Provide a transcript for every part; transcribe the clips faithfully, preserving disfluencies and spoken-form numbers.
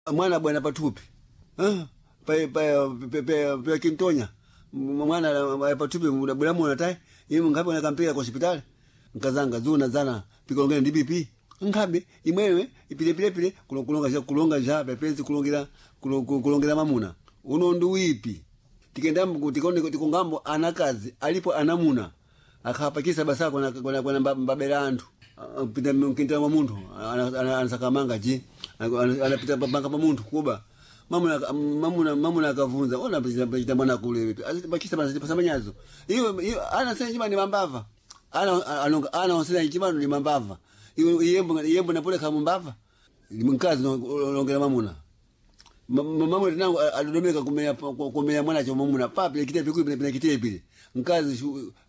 mwana bwana patupi eh pa pa pa pa kintonya mwana patupi bwana mwana tai yeye ngapi nakampeka kwa hospitali nkazanga zuna zana pikolongera ndi B P ngabe imwewe ipile pile pile kulonga ja kulonga ja pepenzi kulongera kulongera mamuna uno ndi wipi tikenda mkuti kone tikongambo anakazi alipo anamuna akapakisa basako na kwa kwa mbabera antu pita mkinta wa muntu anasakamanga ji anapita banga pa muntu kuba mamuna mamuna mamuna akavunza ona pita mwana kule vipi bakisa bana pasamanyazo hiyo hiyo ana sasa njima ni mambava ana ana ana wasila njima ni mambava hiyo yembo yembo napole kama mbava ni mkazi ongera mamuna mamuna nangu adodomeka kumea kumea mwana cha mamuna papi kitepe kule pina kitepe mkazi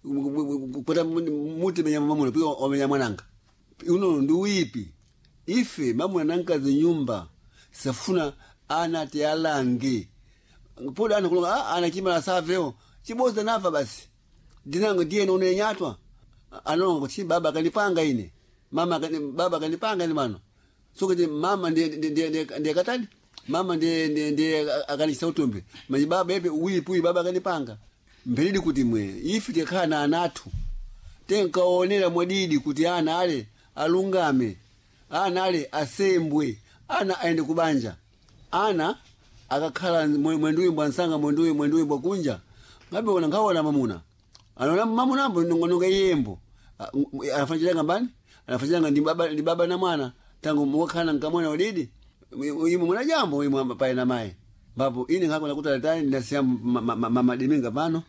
kupata muti menya mamuna pia omenya mwananga uno ndu wipi ife mamuna nankazi nyumba safuna ana tialange poda ana kulonga ana kimala saveo chiboza nafa basi dinango die no nenyatwa anonga kuti baba kanipanga ine mama kani baba kanipanga ni mano sokoje mama ndiye ndiye ndiye katadi mama ndiye ndiye ndiye akanisa utumbe manje baba ebe wipi baba kanipanga mbelidi kuti mwe ifi tekana anatu tenkaonera mwadidi kuti ana ale alungame ana ale asembwe ana aende kubanja ana akakhala mwenduwe mbwansanga mwenduwe mwenduwe bwakunja ngabe ona ngaona mamuna anaona mamuna mbo ngononga yembo anafanyira ngambani anafanyira ngandi baba ndi baba na mwana tangu mwakana ngamwana odidi yimo mwana jambo yimo pae na mai babu ini ngako nakuta tani ndasiya mama diminga pano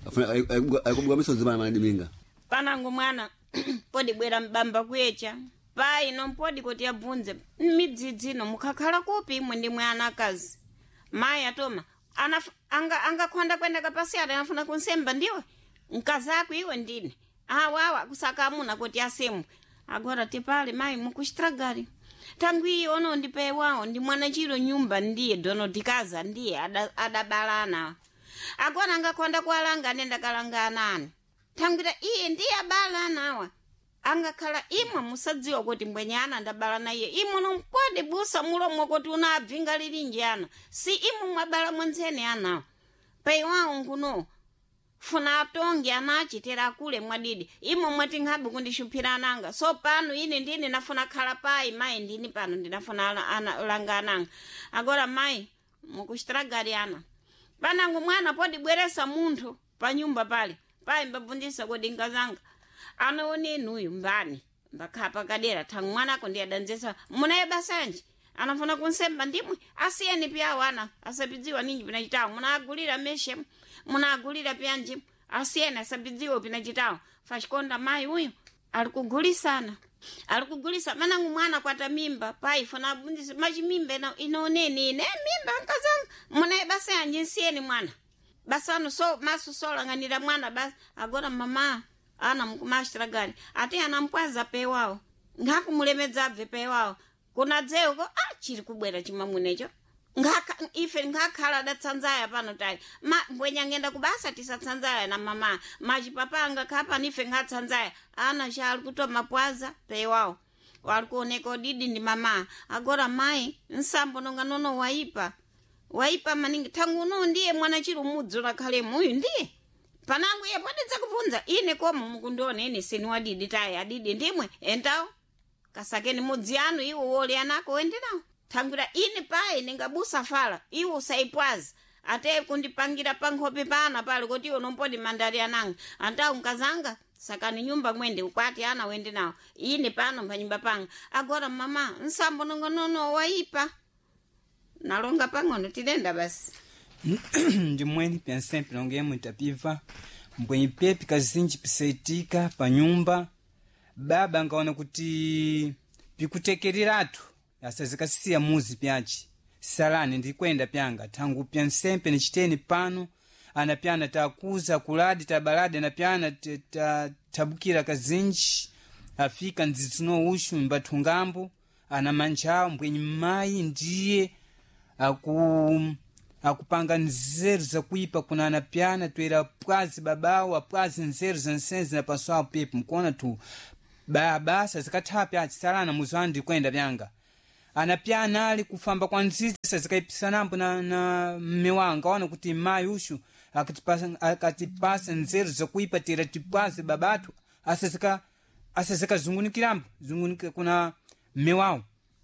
akubwa misozi bana mama diminga panangu mwana podi bwera mbamba kuyecha pai no mpodi kuti abvunze midzidzino mukakhala kupi imwe ndi mwana akazi mai atoma ana anga anga khonda kwenda kapasi anafuna kunsemba ndiwe mkazi ako iwe ndine ah wawa kusaka amuna kuti asemu agora tipale mai mukustragari tangu ono ndipe wao ndi mwana chiro nyumba ndiye dono dikaza ndiye adabalana agora anga khonda kwalanga nenda kalanga nani tangira iye ndiye abalana wa anga kala imwe musadziwa kuti mbwenyana ndabala naye imwe nompode busa mulomo kuti unabvinga lilinjana si imwe mwabala mwenzene ana pai wao nguno funa atonge anachitera kule mwadidi imwe mwati ngabe kundishupira nanga so pano ine ndine nafuna khala pai mai ndini pano ndinafuna ana langa nanga agora mai mukustragari ana panangu mwana podi bweresa munthu pa nyumba pale pai mbabvundisa kuti ngazanga anaone nuyu mbani mbakapa kadera tangu mwana ko ndiye danzesa munaye basanje anafuna kunsemba ndimwe asiyeni pia wana asabidziwa ninyi pinachitawo munagulira meshe munagulira pyanje asiyeni asabidziwa pinachitawo fashikonda mai huyu alikugulisana alikugulisa manangu mwana kwata mimba pai funa bundisi maji mimba na inaoneni ne mimba nkazanga munaye basanje siyeni mwana basano so masu sola nganira mwana bas agora mama ana mkumashira gani ati anampwaza pe wao ngaku mulemedza abve pe wao kuna dzeo ko ah chiri kubwera chimamunecho ngaka ife ngakhala datsanzaya pano tai ma mbwenya ngenda kubasa tisatsanzaya na mama maji papanga kapa nife ngatsanzaya ana shali kutoma pwaza pe wao walikuoneka didi ndi mama agora mai nsambo nonga nono waipa waipa maningi tangu no ndiye mwana chiri mudzula kale muyu ndiye panangu ye podetsa kuvunza ine koma mukundiona ine sini wadidi tayi adidi ndimwe endao kasakeni mudzi anu iwo wole anako wendinawo tangira ine paye ningabusa fala iwo saipwazi ate kundipangira pankhope pana pale kuti iwo nompodi mandari ananga antao nkazanga sakani nyumba mwende ukwati ana wende nawo ine pano panyumba panga agora mama nsambo nonga nono waipa nalonga pang'ono tidenda basi ndimweni pia sempre nonge mwitapiva mbwenye pepi kazinji pisaitika pa nyumba baba ngaona kuti pikutekeriratu asazikasiya muzi pyachi salani ndikwenda pyanga tangu pya nsempe nichiteni pano anapyana takuza kuladi tabalade anapyana ta, tabukira kazinji afika nzitsino ushu mbatungambo anamanchao mbwenye mai ndiye aku akupanga nzeru za kuipa kuna anapyana tuera pwazi babao apwazi nzeru za nsenzi na paswao pepu mkuona tu baba sazikatapya achisalana muzwandi kwenda byanga anapyana ali kufamba kwa nzizi zikaipisanambo na, na mme wanga wana kuti mayi ushu akatipasa, akatipasa nzeru zakuipatira tipwaze babatu asazika asazika zungunikirambo zungunika kuna mme wawo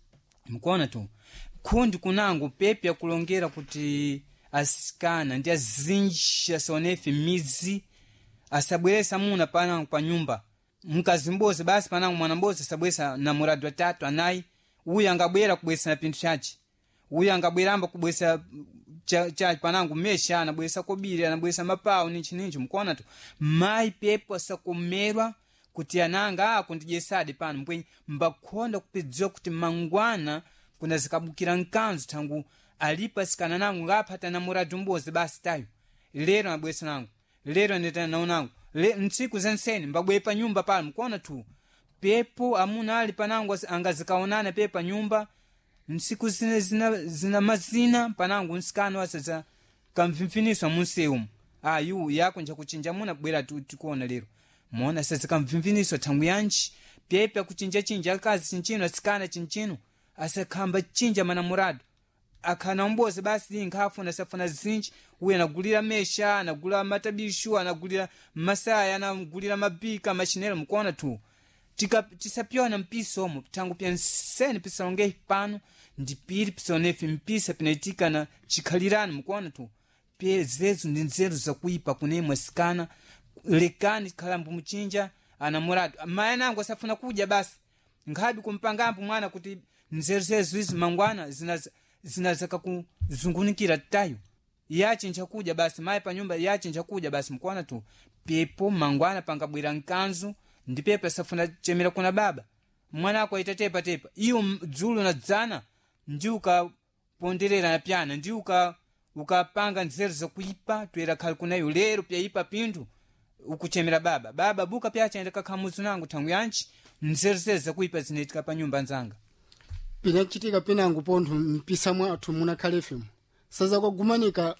mkuona tu kundi kunango pepe ya kulongera kuti asikana ndi azinji asaonefe mizi asabweresa muna panango pa nyumba mkazimboze basi panango mwanamboze asabweresa na muradu watatu anayi uyu angabwera kubwesa na pintu chachi uyu angabweramba kubwesa cha, cha panango mesha anabwesa kobiri anabwesa mapao ninchi ninchi mkuona tu mai pepo asakomerwa kuti ananga ako ndijesade pano mbwenye mbakonda kupedziwa kuti mangwana kuna zikabukira nkanzu tangu alipa sikana nangu ngapata na muradu mboze basi tayo lero nabwesa nangu lero ndetana nao nangu le ntsiku zenseni mbabwe pa nyumba pano mkuona tu pepo amuna ali panangu angazikaonana pepa nyumba ntsiku zina zina, zina mazina panangu nsikano asaza kamvimfiniswa museumu ayu yako nja kuchinja muna bwera tu tikuona lero mona sasa kamvimfiniswa tangu yanchi pepe kuchinja chinja kazi chinchino asikana chinchino asakamba chinja mana muradu akana mboze basi nkhafu na safuna zinji uye anagulira mesha anagulira matabishu anagulira masaya anagulira mabika machinelo mkuona tu tika tisapyona mpiso mo tangu pya nseni pisa onge pano ndipiri pisa onefi mpisa pinaitika na chikhalirani mkuona tu pye zezu ndi nzeru za kuipa kunemwa sikana lekani kalambu mchinja ana muradu maya nangu asafuna kuja basi nkhabi kumpangambu mwana kuti nzeru zezu izi mangwana zinaza zinazaka kuzungunikira tayo yache nchakuja basi mai pa nyumba yache nchakuja basi mkuona tu pepo mangwana pangabwira nkanzu ndi pepo safuna chemera kuna baba mwana wako aitatepa tepa iyo dzulu na dzana ndi ukaponderera na pyana ndi uka ukapanga nzeru za kuipa twera khali kunayo lero pya ipa pindu ukuchemera baba baba buka pya chaenda kakhamuzu nangu tangu yanchi nzeru za kuipa zinetika pa nyumba nzanga pinachitika pinangu pontho mpisa mwathu muna khalefemu saza kwagumanika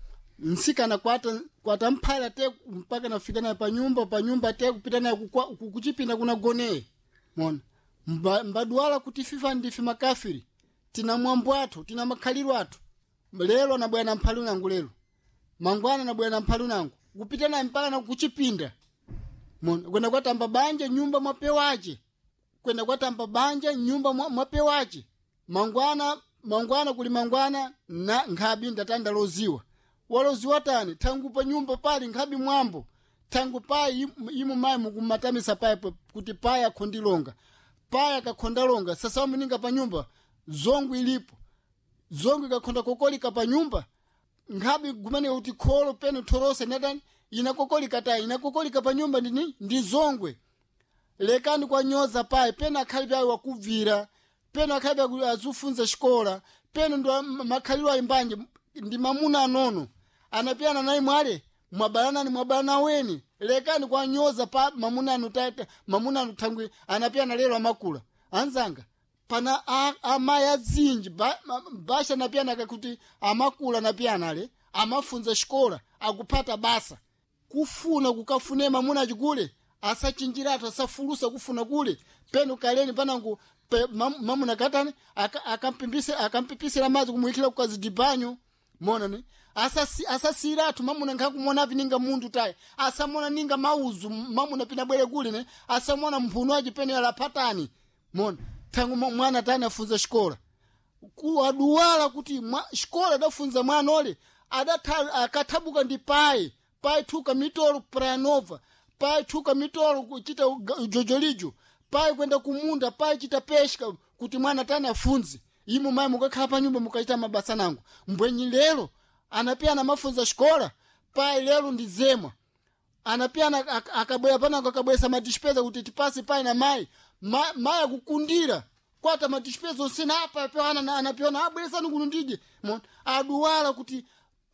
nsikana kwata kwata mphala te mpaka nafika na pa nyumba pa nyumba te kupita na kukuchipinda kuna gone mona Mba, mbadwala kuti fifa ndifi makafiri tina mwambo athu tina makhaliro athu lero na bwana mphalu nangu lero mangwana na bwana mphalu nangu kupita na mpaka na kukuchipinda mona kwenda kwatamba banje nyumba mwapewaje kwenda kwatamba banja nyumba mwapewaje mangwana mangwana kuli mangwana na nkhabi ndatanda loziwa waloziwa tani tangu pa nyumba pali nkhabi mwambo tangu pai imu mai mukumatamisa pai kuti paya khondilonga paya kakhondalonga sasa wamuninga pa nyumba zongu ilipo zongu kakhonda kokolika pa nyumba nkhabi gumane uti kholo peno torose nadani ina kokolika tai ina kokolika pa nyumba ndini ndi zongwe lekani kwa nyoza pai pena khalibi ayo wakuvira pena khalibi azufunza shikola pena ndo makhaliro aimbanje ndi mamuna anono anapiana naye mwale mwabalana ni mwabalana weni lekani kwa nyoza pa mamuna anu tata mamuna anu tangwe anapiana lero amakula anzanga pana amaya zinji ba, basha napiana kakuti amakula napiana le amafunza shikola akupata basa kufuna kukafune mamuna chikule asachinjirato asafulusa kufuna kule penu kaleni panangu pe, mam, mamuna katani akampimbise akampipisira mazi kumuikira kukazi dibanyo mona ni asasi asasiratu mamuna nkakumona vininga mundu tai asamona ninga mauzu mamuna pina bwele kule ne asamona mpunwaji pene ala patani mona tangu mwana tani afunza shikola kuaduwala kuti mwa, shikola dafunza mwana ole adata akatabuka ndi pai pai tuka mitoro pranova pai tuka mitoro kuchita jojolijo pai kwenda kumunda pai chita peshka kuti mwana tani afunze imu mai mukakhala pa nyumba mukaita mabasa nangu mbwenyi lero anapia na mafunza shikola pai lero ndizemwa anapia na akabwera panango akabwesa matishpeza kuti tipasi pai na mai Ma, mai kukundira kwata matishpeza sina hapa pewana anapiona abwesa nungundije aduwala kuti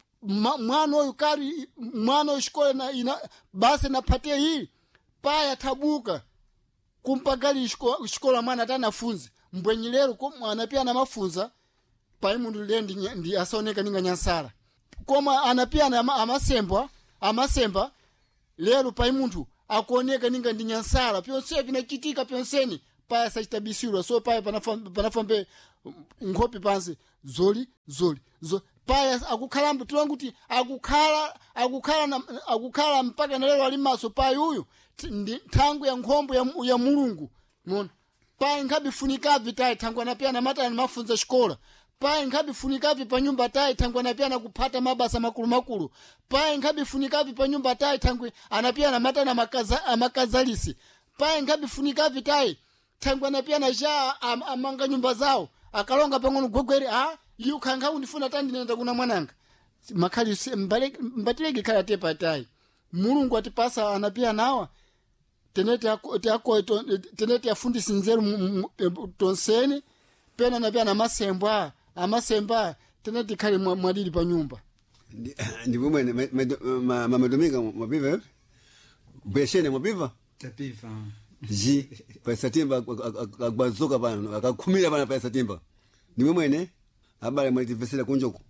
mwana oyu kari mwana oyu shikola na ina basi napatia hii paya tabuka kumpagali shikola, shikola mwana atanafunze mbwenyi lero mwana pia na mafunza pai mundu lendi ndi asaoneka ninga nyansara koma anapia na amasemba amasemba lero pai mundu akuoneka ninga ndi nyansara pyonse vinachitika pyonseni paya sachitabisirwa so paya panafombe nkhope pansi zoli zoli zoli paya akukhala mbutilwa kuti akukhala akukhala na, akukhala mpaka nalero ali maso paya uyu ndi thangu ya nkhombo ya, ya mulungu mona paya nkhabi funikavi tayi thangu anapiyana matani mafunza xikola paya nkhabi funikavi pa nyumba tayi thangu anapiyana kuphata mabasa makulu makulu paya nkhabi funikavi pa nyumba tayi thangu anapiyana matana makaza amakazalisi paya nkhabi funikavi tayi thangu anapiyana ja am, amanga nyumba zawo akalonga pang'ono gwegwere a yu khanga undifuna tandi nenda kuna mwananga makhali mbatileke khala tepa tayi mulungu atipasa anapia nawa tenete ako tenete afundisi nzeru tonseni pena napia na masembwa amasemba tenete khali mwadili pa nyumba ndipo mwene mama Dominga mwapiva beshene mwapiva tapiva ji pesa timba akbazoka bana akakumira bana pesa timba nimwe mwene habari mwativesela kunjoko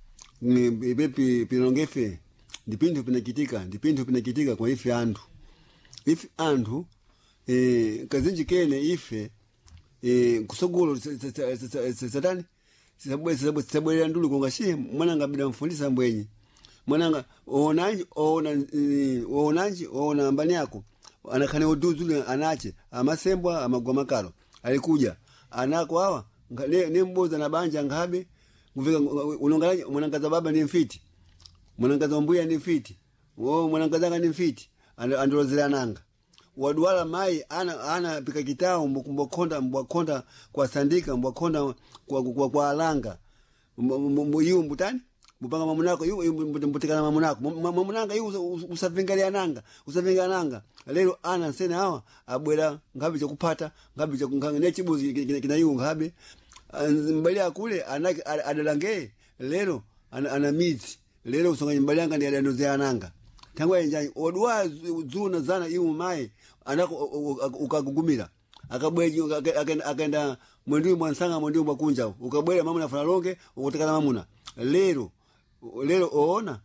ni bepi pinongefe ndipindu pinakitika ndipindu pinakitika kwa ife andu ife andu eh kazinji kene ife eh kusogolo satani sabwe sabwe sabwe ndulu kongashi mwananga bida mfundisa mbwenyi mwananga oonanji oona oonanji oona mbani yako anakane uduzule anache amasembwa amagoma kalo alikuja anako hawa ne mboza na banja ngabe nguvika unongalaje mwanangaza baba ni mfiti mwanangaza mbuya ni mfiti wo mwanangaza ni mfiti andolozela nanga wadwala mai ana ana pika kitao mbokonda mbokonda kwa sandika mbokonda kwa kwa, kwa alanga mbuyu mbutani mupanga mamunako yu mbutikana mamunako mamunanga yu usavingalia nanga usavinga nanga lero ana sena hawa abwera ngabi cha kupata ngabi cha kunganga nechibuzi kina yu ngabe mbali akule anake adalange lero ana, ana mizi lero usonga mbali anga ndi adandoze ananga tangwa njani odwa zuna zana yu mai anako ukagugumira akabweji akaenda mwendu mwansanga mwendu mwakunja ukabwera mama nafuna longe ukutakana mamuna lero lero oona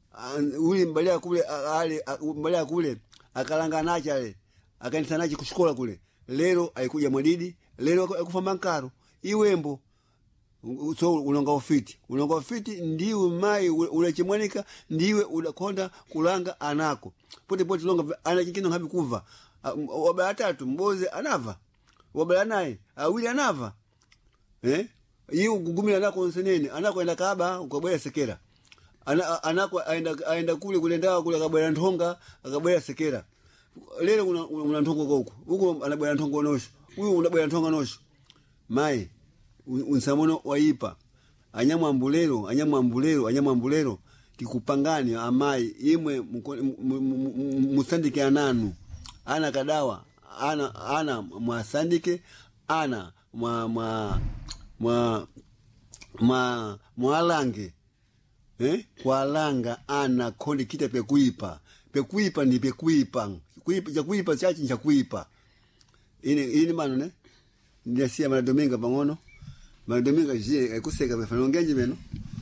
uli mbali akule ale mbali akule akalanga nache ale akanisa nache kushikola kule lero aikuja mwadidi lero akufa mankaro iwembo so unonga ofiti unonga ofiti ndiwe mai ule chimwanika ndiwe unakonda kulanga anako pote pote longa ana kingine ngapi kuva wabala tatu mboze anava wabala naye awili anava eh hiyo kugumila nako nsenene anako enda kaba ukabwela sekera ana anako aenda aenda kule kule ndawa kule akabwela ntonga akabwela sekera lero una, una ntongo huko huko anabwela ntongo nosho huyu unabwela ntonga nosho mai unsamono waipa anyamwa mbulero anyamwa mbulero anyamwa mbulero kikupangani amai imwe musandike ananu ana kadawa ana ana mwasandike ana mwa mwa mwa mwa mwalange eh kwa langa ana kodi kita pekuipa pekuipa ni pekuipa kuipa cha kuipa chachi cha kuipa ini ini mano ne ndiasia mara Dominga pangono mara Dominga je kuseka befanongeje beno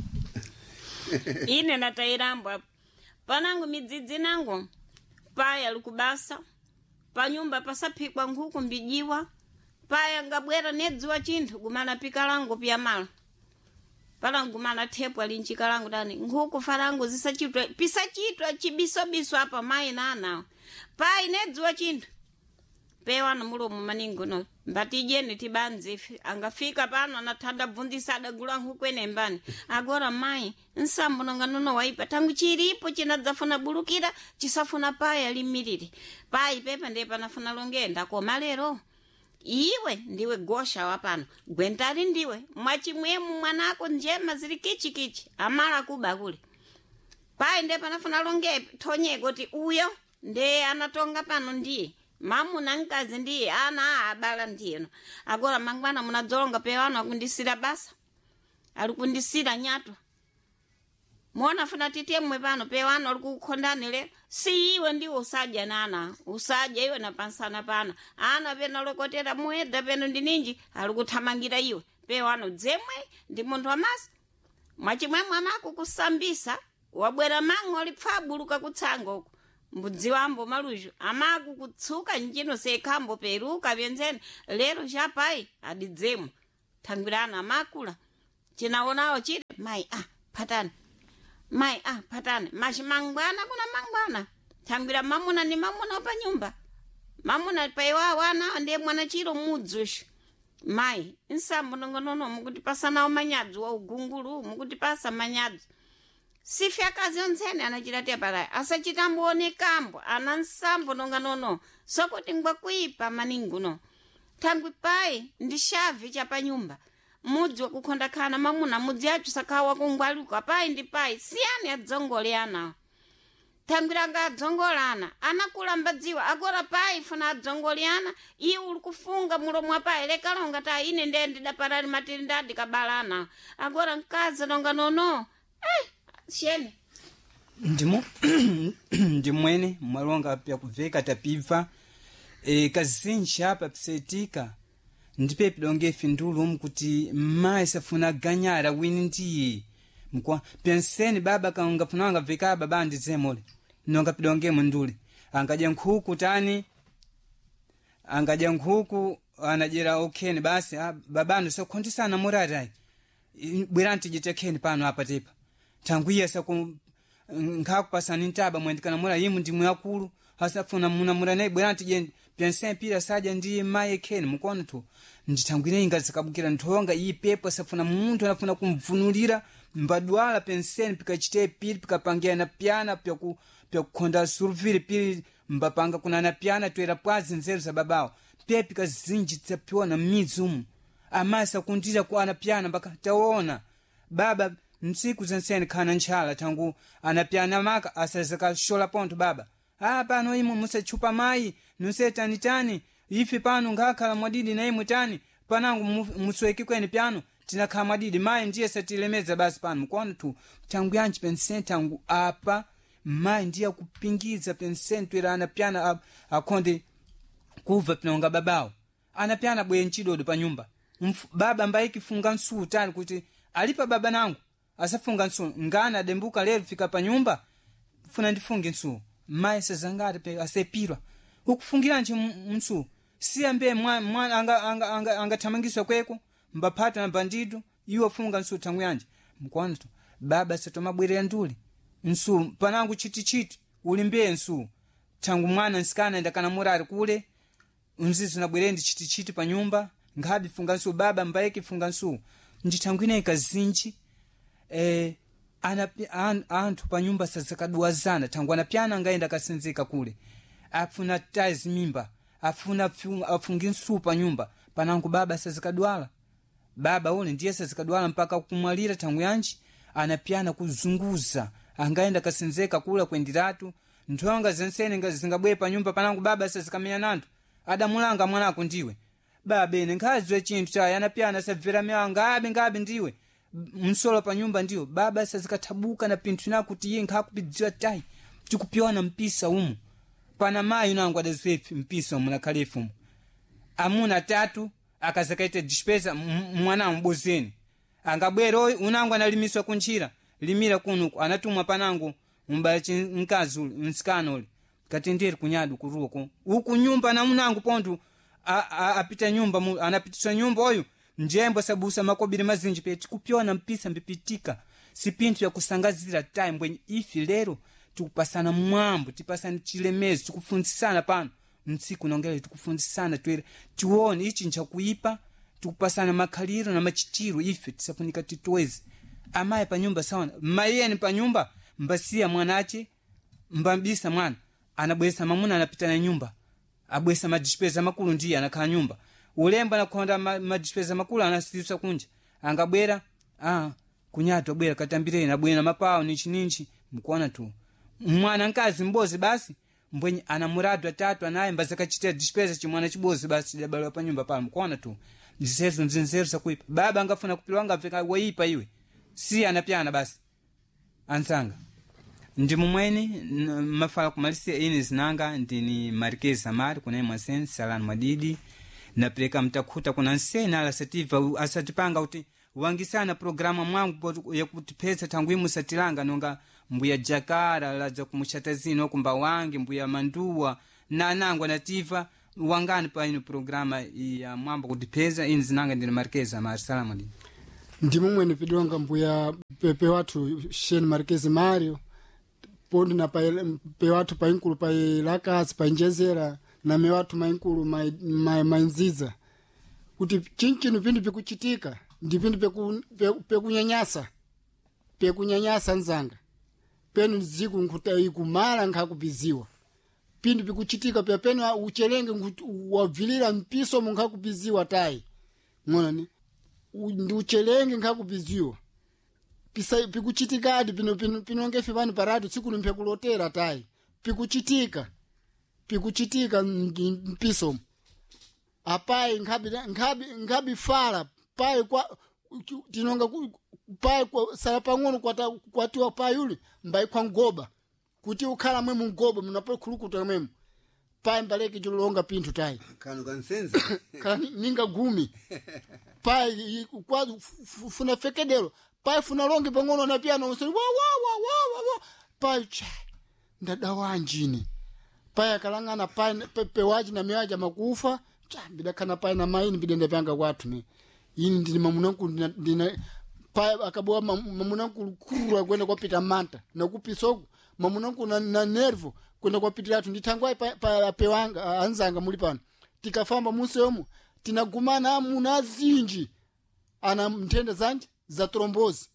ine natairambwa panangu midzidzi nangu paya lukubasa pa nyumba pasapikwa nkhuku mbijiwa paya ngabwera nedziwa chinthu kumana pika langu pya mala palangu mana thepwa linchika langu dani nkhuku falangu zisachitwa pisachitwa chibisobiso apa mai nana pai nedziwa chinthu pewa na mulomo maningo no mbatijeni tibanzi angafika pano anathanda bvundisa adagula nkhuku ene mbani agora mai nsambo nanga nono waipa tangu chiripo chinadzafuna bulukira chisafuna paya limiriri pai pepa ndepa nafuna longenda koma lero iwe ndiwe gosha wapano gwentari ndiwe mwachimwemu mwanako njema zili kichi kichi amala kuba kule pai ndepa nafuna longe tonye goti uyo nde anatonga pano ndiye mamu nankazi ndiye ana abala ndiyeno agora mangwana munadzolonga pewano akundisira basa alikundisira nyato muona funa titemwe pano pewano alikukhondani lero si iwe ndiwe usaja nana usaja iwe napansana pana ana pena lokotera mueda peno ndininji alikuthamangira iwe pewano dzemwe ndi munthu wamasi mwachimwemwe amako kusambisa wabwera mango alipfabuluka kutsanga uko mbudzi wambo malujo amaku kutsuka njino sekhambo peruka vyenzene lero chapai adidzemwe thangwirana makula chinaonawo chile mai ah patani mai ah patani mashi mangwana kuna mangwana thangwira mamuna ni mamuna pa nyumba mamuna paiwa wana ndiye mwana chiro mudzushu mai insambo nongonono mukuti pasana manyadzi wa ugungulu mukuti pasa manyadzi sifi akazi ontsene anachiratia palaya asachitambuone kambo ana nsambo nonganono sokuti ngwa kuipa maninguno thangwi pai ndi shavi chapa nyumba mudzi wakukhonda khana mamuna mudzi yacho sakawa kungwaluka pai ndi pai siyani adzongoleana thangwiranga adzongolana anakula mbadziwa agora pai funa adzongoleana iye uli kufunga mulomo pai lekalonga ta ine ndiye ndidaparali matiri ndadi kabalana agora mkazi nonganono eh shene ndimo ndimwene mwalonga pya kuveka tapiva e kazinji apa psetika ndipe pidonge findulu mkuti mai safuna ganyara wini ndiye mkwa penseni baba kaunga funanga veka baba ndizemole nonga pidonge munduli angaja nkhuku tani angaja nkhuku anajera okeni basi babando sokondisana murarai bwiranti jitekeni pano apa tepa tanguia saku nkakupasani ntaba mwendikana mura yimu ndimu yakulu hasafuna muna mura nayi bweranti je pensen pira saja ndiye maye keni mukono tu nditangwire inga zakabukira nthonga iyi pepo safuna muntu anafuna kumvunulira mbadwala pensen pikachite pili pikapangia na piana pya ku pya kukonda surviri pili mbapanga kuna na piana twera pwazi nzeru za babao pepi kazinji tsapiwa na mizumu amasa kundira kwa ana piana mpaka taona baba nsiku zenseni khana nchala tangu anapiana maka asazaka shola ponto baba ah pano imu musachupa mai nusetani tani ifi pano ngakhala mwadidi na imu tani panangu musweki kweni piano tinakha mwadidi mai ndiye satilemeza basi pano mkono tu tangu yanchi penseni tangu apa mai ndiye kupingiza penseni twera anapiana akonde kuva pinonga babao anapiana bwe nchidodo pa nyumba Mf, baba mbaye kifunga nsu tani kuti alipa baba nangu asafunga nsu ngana dembuka lero fika pa nyumba funa ndifunge nsu mai sazangati pe asepirwa ukufungira nje nsu siambe mwana mwa, anga anga anga, anga tamangiswa kweko mbapata na bandido iwo funga nsu tangu yanje mkwano tu baba satoma bwere nduli nsu panangu chiti chiti ulimbe nsu tangu mwana nsikana ndakana murari kule unzizi na bwere ndi chiti chiti pa nyumba ngabi funga nsu baba mbaye kifunga nsu nditangwine kazinji eh anapi an, antu pa nyumba sazakaduwazana tangu anapiana ngaenda kasinzika kule afuna taiz mimba afuna afungi nsu pa nyumba panangu baba sazakadwala baba ule ndiye sazakadwala mpaka kumwalira tangu yanji anapiana kuzunguza angaenda kasinzika kula kwendiratu ntonga zensene ngazingabwe pa nyumba panangu baba sazakamenya nantu adamulanga mwanako ndiwe baba ene ngazwe chintu cha anapiana savera mya ngabe ngabe ndiwe msolo pa nyumba ndio baba sazikatabuka na pintu na kuti yenga hakupidziwa tai tikupiona mpisa umu pana mai nangu adazwefi mpisa umu na kalefu amuna tatu akazakaita dispesa mwana mbozeni angabwero unangu analimiswa kunchira limira kunuku anatumwa panangu mbachi nkazi nsikano uli katenderi kunyadu kuruko uku nyumba na munangu pontu apita nyumba anapitiswa nyumba oyu njembo sabusa makobiri mazinji peti kupiona mpisa mbipitika sipintu ya kusangazira time when ifi lero tukupasana mwambo tipasana chilemezi tukufundisana pano nsiku nongele tukufundisana twere tuone ichi ncha kuipa tukupasana makhaliro na machitiro ife tisafunika titwezi amaye pa nyumba sawa mayeni pa nyumba mbasiya mwanache mbambisa mwana anabwesa mamuna anapita na nyumba abwesa madispeza makulu ndiye anakhala nyumba ulemba na kuhonda madispeza makulu anasitisa kunja angabwera ah kunyatu abwera katambire na bwena mapao nichi ninchi mkuona tu mwana nkazi mbozi basi mbwenye anamuradu atatu anaye mbaza kachitea dispeza chimwana chibozi basi dabalwa pa nyumba pala mkuona tu nzisezo nzinzeru sakuipa baba angafuna kupilwanga vika waipa iwe si anapiana basi ansanga ndi mumweni mafala kumalisia ini zinanga ndini Marquez Amari kuna mwasen Salani Madidi napeleka mtakuta kuna nsena ala sativa asatipanga uti wangisana programa mwangu ya kutipesa tanguimu satilanga nonga mbuya jakara laza kumushatazino kumba wangi mbuya mandua na nangu nativa wangani pa ino programa ya mwamba kutipeza ini zinanga ndine Marquesa Marsala ndi ndi mumwe nipidonga mbuya pepe watu Shane Marquez Mario pondi na pa pe watu pa inkulu pa Lakas pa Njezera na me watu mainkulu mainziza ma, ma kuti chinchino pindi pikuchitika ndi pindi peku pekunyanyasa pekunyanyasa nzanga penu ziku nkuta ikumala nkakubiziwa pindi pikuchitika pya penu uchelenge wavilira mpiso munkakubiziwa tai ngona ni ndi uchelenge nkakubiziwa pisa pikuchitikadi pino pino pinongefe pano parado tsiku limpe kulotera tai pikuchitika pikuchitika mpiso apai ngabi ngabi ngabi fala pai kwa tinonga pai kwa sala pang'ono kwata kwatiwa pai yule mbai kwa ngoba kuti ukhala mwe mungoba munapo khulukuta mwe pai mbaleke julonga pintu tai kanu kansenza kani ninga gumi pai kwa funa fekedero pai funa longe pang'ono na piano usiri wa wa wa wa pai cha ndada wanjini pai akalangana pai pepe waji na miaja makufa cha bidakana pai na maini bidende panga kwatu ni ini ndini mamunanku ndina pai akaboa mamunanku kurwa kwenda kwapita manta na kupisoku mamunanku na, na nervo kwenda kwapitira tu nditangwa pa, pa pewanga anzanga muli pano tikafamba museomu tinagumana amuna zinji ana mtenda zanje za trombozi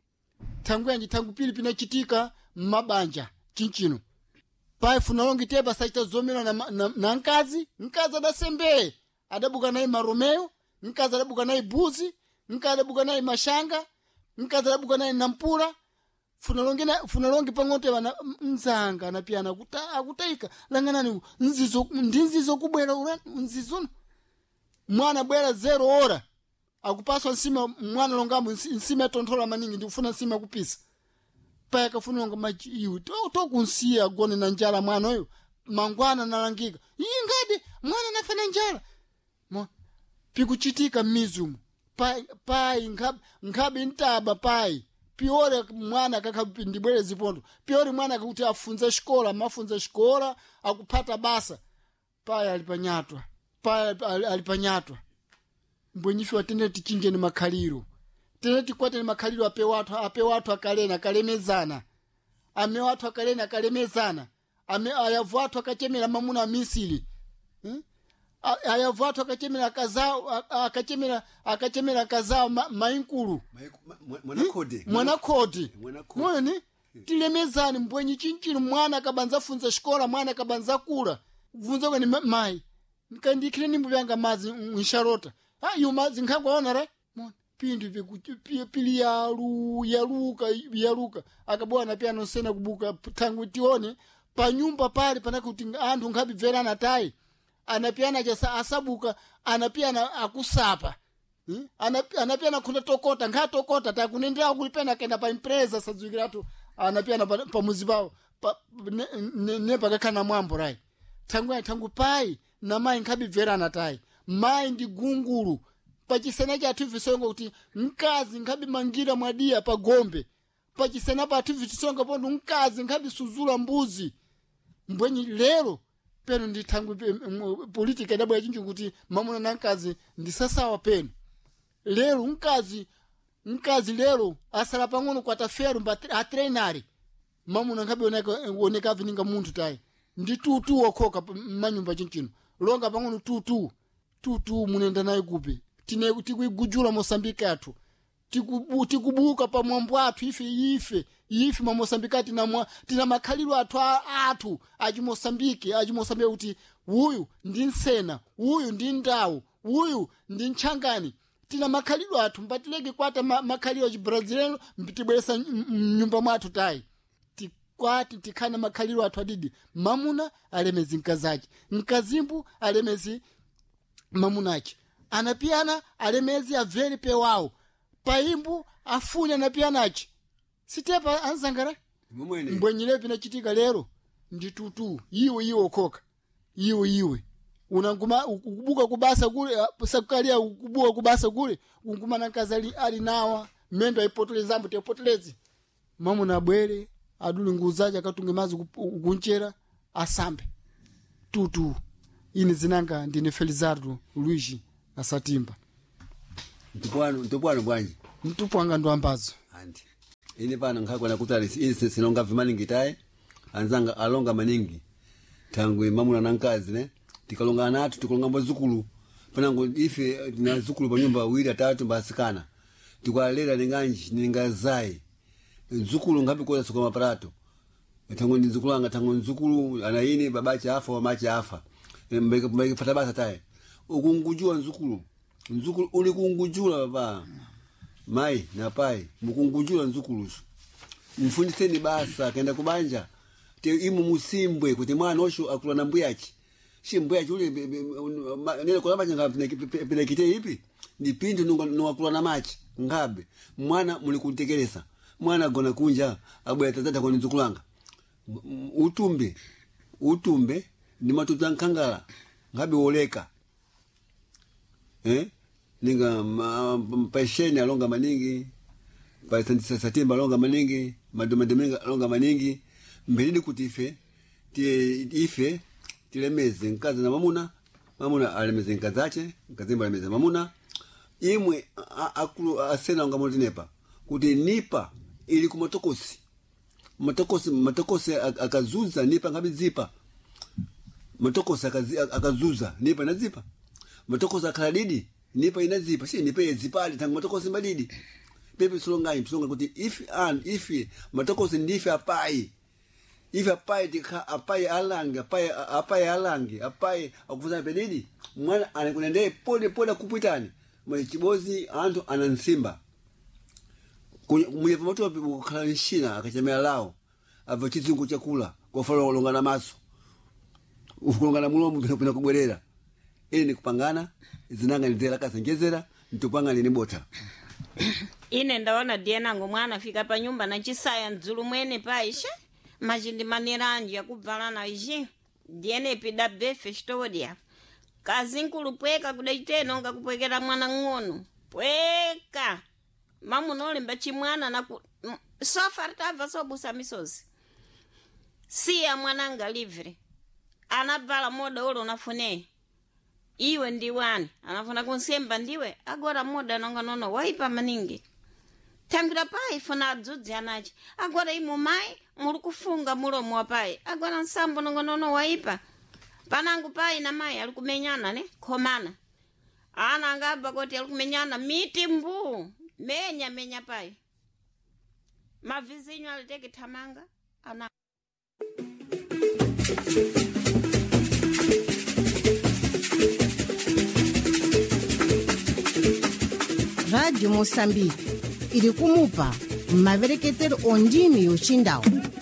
tangu yanji tangu pili pinachitika mabanja chinchino pai funalongi teba saita zomera na, na, na nkazi nkazi adasembe adabuka naye maromeo nkazi adabuka naye buzi nkazi adabuka naye mashanga nkazi adabuka naye nampula funalongi na funalongi pangote wana nzanga na pia nakuta akutaika langanani nzizo ndinzizo kubwera ura nzizo mwana bwera zero hora akupaswa nsima mwana longambo nsima tontola maningi ndifuna nsima kupisa paya kafuna ngo machiu to to kunsia gone na njala mwana oyo mangwana nalangika ingade mwana nafana njala mo pikuchitika mizumu pai pai ngab ngabe ntaba pai piore mwana kakapindibwele zipondo piore mwana akakuti afunza shikola mafunza shikola akupata basa pai alipanyatwa pai alipanyatwa mbwenyifi watende tichinje ni makhaliro tene tikwate ni makhaliro ape watu ape watu akalena kalemezana ame watu akalena kalemezana ame ayavu watu akachemela mamuna wa Misiri hmm? ayavu watu akachemela kazao akachemela akachemela kazao ma, mainkulu mwanakode hmm? mwanakode mwana tilemezani mbwenyi chinchino mwana akabanza funza shikola mwana akabanza kula vunza kwa ni mai nkandikire nimbu byanga mazi mwisharota ha yumazi nkagwaona re mona pindi pye pili yalu yaluka yaluka akabwana pia nosena kubuka tangu tione pa nyumba pale panakuti andu ngabi verana tai anapiana jasa asabuka anapiana akusapa hmm? anapiana kuna tokota ngatokota takunendea kulipena kenda pa impreza sazwikiratu anapiana pa, pa muzibao pa ne, ne, ne pakakana mwambo rai tangu tangu pai na mai ngabi verana tai mai ndi gungulu pachisena cha tuvi songo kuti nkazi ngabi mangira mwadia pa gombe pachisena pa tuvi songo pondo nkazi ngabi suzula mbuzi mbwenyi lero peno ndi tangu politika dabwa chinju kuti mamuna na nkazi ndi sasawa peno lero nkazi nkazi lero asala pang'ono kwa taferu mba a trainari mamuna ngabi oneka oneka vininga muntu tai ndi tutu okoka manyumba chinchino longa pang'ono tutu tutu munenda naye kupi tine tikuigujula Mosambika atu tikubu tikubuka pa mwambo atu ife ife ife ma Mosambika tina mwa tina makhaliro atu atu aji Mosambike aji Mosambike kuti uyu ndi nsena uyu ndi ndawu uyu ndi nchangani tina makhaliro atu mbatileke kwata ma, makhaliro aji Braziliano mbitibwesa nyumba mwatu tai tikwati tikana makhaliro atu adidi mamuna alemezi nkazaji nkazimbu alemezi mamunachi anapiana alemezi averi pe wao paimbu afunya napianachi sitepa anzangara mbwenyile pinachitika lero ndi tutu iwe iwe okoka iwe iwe unanguma ukubuka kubasa kule sakukalia ukubuka kubasa kule unguma na kazali ali nawa mendo aipotelezambo tepotelezi mamu na bwere aduli nguzaja katunge mazi kunchera asambe tutu ini zinanga ndine Felizardo Luigi Asatimba. Ntupwano ntupwano bwanji. Mtupu wanga ndo ambazo. Andi. Ini pano nkhakwa na kutali ini sinonga vimaningi tae. Anzanga alonga maningi. Tangu mamuna na nkazi ne. Tikalonga natu tikalonga mbazukulu. Panango ife na zukulu pa nyumba wili atatu mbasikana. Tikwalera ninganji ningazai. Zukulu ngapi kwa soko maparato. Tangu nzukulu anga tangu nzukulu anaini babachi afa wa machi afa. Mbeke mbeke patabasa tae. Ukungujua nzukulu. Nzukulu uli kungujula baba. Mai na pai mukungujula nzukulu. Mfundiseni basa kaenda kubanja. Te imu musimbwe kuti mwana osho akula na mbuyachi. Si mbuyachi ule nile kwa namba changa pina kite ipi. Ni pindu nunga akula na machi. Ngabe. Mwana mulikutekeleza. Mwana gona kunja abu ya tazata kwa nzukulanga. Utumbe. Utumbe ni matuta nkangala. Ngabe oleka. Eh? Ninga mpaisheni alonga maningi. Paisantisa satimba alonga maningi. Madumadumenga alonga maningi. Mbelini kutife. Tie ife. Tilemeze nkaza na mamuna. Mamuna alemeze nkazache. Nkazimba alemeze mamuna. Imwe akulu asena longa motinepa. Kuti nipa ili kumatokosi. Matokosi, matokosi akazuza nipa ngabi zipa. Matokosi akazuza nipa na zipa. Matokosi akaladidi nipa ina zipa. Si nipa ya zipali tangu matokosi mbadidi. Pepe sulonga ipsulonga kuti if and if matokosi ndife apai. If apai tika apai alangi, apai apai alangi, apai akufuzana pedidi. Mwana anakunende pole pole kupitani. Mwechibozi anto anansimba. Mwenye pamoto wapibu kalanishina akachamea lao. Ava chizungu chakula. Kwa falo walongana maso. Ukulongana mulomu pina kubwerera. Ili ni kupangana. Zinanga nizela kasi ngezera. Ntupanga ni nibota. Ine ndawana dienango mwana fika pa nyumba na chisaya nzulu mwene paisha. Majindi maniranji ya kubvala na ishi. Diene pida befe shtodia. Kazi nkulu pweka kudaiteno nga kupwekera mwana ngono. Pweka. Mamu nole mbachi mwana na ku... Sofa tava sobusa misozi. Siya mwananga livre. Anavala moda ule unafune. Iwe ndiwani. Anafuna kunsemba ndiwe. Agora moda nonga nono. Waipa maningi. Tangira pai funa adzudzi anachi. Agora imu mai. Muru kufunga muro mwapai. Agora nsambo nonga nono waipa. Panangu pai na mai. Alukumenyana ne. Komana. Ana ngaba kote alukumenyana. Miti mbu. Menya menya pai. Mavizinyo aliteke tamanga. Ana. Radio Moçambique. Ili kumupa mavereketero ondimi yochindao.